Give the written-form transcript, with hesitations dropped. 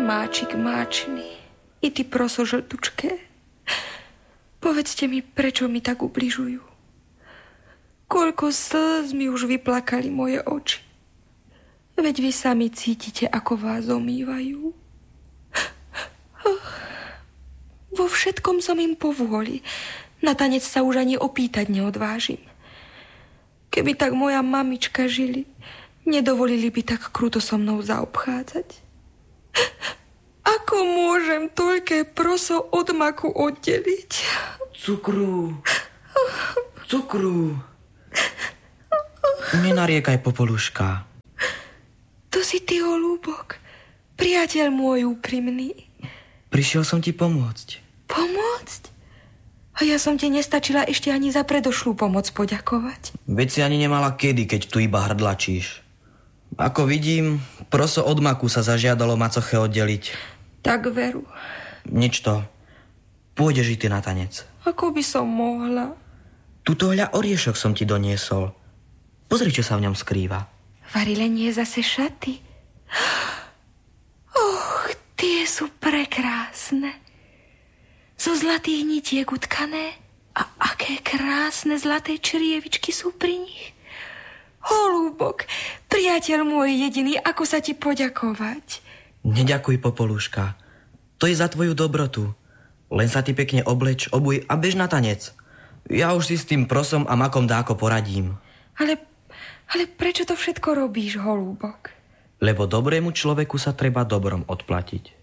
Máčik máčný, i ty proso žltučké. Povedzte mi, prečo mi tak ubližujú. Koľko slz mi už vyplakali moje oči. Veď vy sami cítite, ako vás omývajú. Vo všetkom som im povôli. Na tanec sa už ani opýtať neodvážim. Keby tak moja mamička žili, nedovolili by tak kruto so mnou zaobchádzať. Ako môžem toľké proso od maku oddeliť? Cukru. Nenariekaj, Popoluška. To si ty, holúbok, priateľ môj úprimný. Prišiel som ti pomôcť. Pomôcť? A ja som ti nestačila ešte ani za predošlú pomoc poďakovať. Veď si ani nemala kedy, keď tu iba hrdlačíš. Ako vidím, proso od maku sa zažiadalo macoche oddeliť. Tak veru. Nič to. Pôjdeš i ty na tanec. Ako by som mohla? Tuto hľa oriešok som ti doniesol. Pozri, čo sa v ňom skrýva. Varile nie zase šaty. Tie sú prekrásne. Zo zlatých nitiek utkané. A aké krásne zlaté črievičky sú pri nich. Holúbok, priateľ môj jediný, ako sa ti poďakovať? Neďakuj, Popoluška. To je za tvoju dobrotu. Len sa ty pekne obleč, obuj a bež na tanec. Ja už si s tým prosom a makom dáko poradím. Ale prečo to všetko robíš, holúbok? Lebo dobrému človeku sa treba dobrom odplatiť.